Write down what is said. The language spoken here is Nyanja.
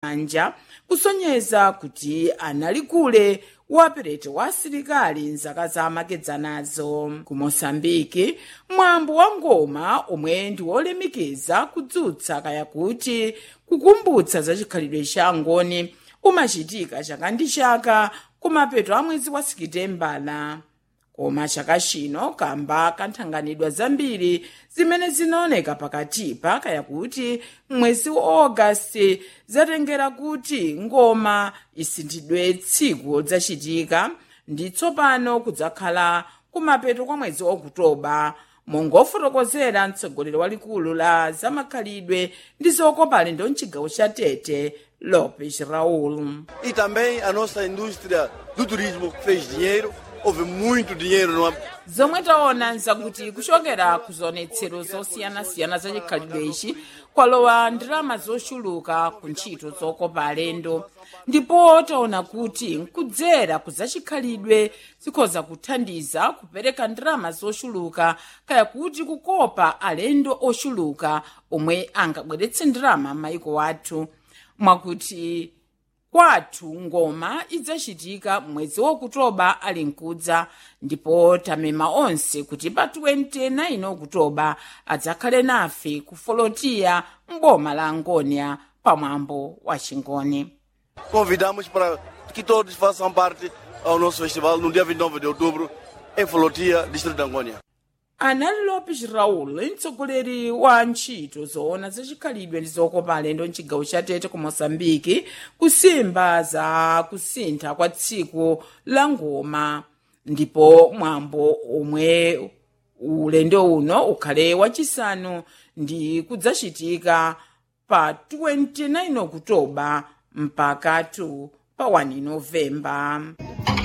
anja kusonyeza kuti anali kule waperete wa asilikali nzaka zamakedzanazo. Ku Mosambiki mwambo wa ngoma omwe ndi wolemekeza kudzutsa kaya kuti kukumbutsa za chikhalidwe cha ngoni umachitika chaka ndi chaka kumapeto a mwezi wa Sekitembala. Koma chaka chino kamba kanthanganidwa zambiri zimene zinaoneka pakatipa kaya kuti mwezi wa Augasti zatengera kuti ngoma isinthidwe tsiku lidzachitika ndi tsopano kudzakhala kumapeto kwa mwezi wa Oktoba, mongofotokozera mtsogoleri walikulu la zamakhalidwe ndi zokopa alendo mchigawo cha Tete, Lopes Raul. E também a nossa indústria do turismo fez dinheiro. Houve muito dinheiro no... Zomwe taona nzakuti kuchokera ku zionetsero zosiyanasiyana za chikhalidwe ichi kwalowa ndalama zochuluka ku ntchito zokopa alendo, ndipo taona kuti nkudzera ku zachikhalidwe zikhoza kuthandiza kupereka ndalama zochuluka kaya kuti kukopa alendo ochuluka omwe angabweretse ndalama m'mayiko athu. Mwakuti kwathu ngoma idzachitika mwezi wa Oktoba ali nkudza, ndipo tamema onse kuti pa 29 Oktoba adzakhale nafe ku Folotia m'boma la Angônia pamwambo wa chingoni. Convidamos para que todos façam parte ao nosso festival no dia 29 de outubro em Folotia, distrito de Angônia. Anali Lopes Raul, mtsogoleri wa ntchito zoona zachikhalidwe ndi zokopa alendo mchigawo cha Tete ku Mosambiki, kusimba za kusintha kwa tsiku la ngoma, ndipo mwambo omwe ulendo uno ukhale wachisanu ndi kudzachitika pa 29 Oktoba mpakatu pa 1 Novemba.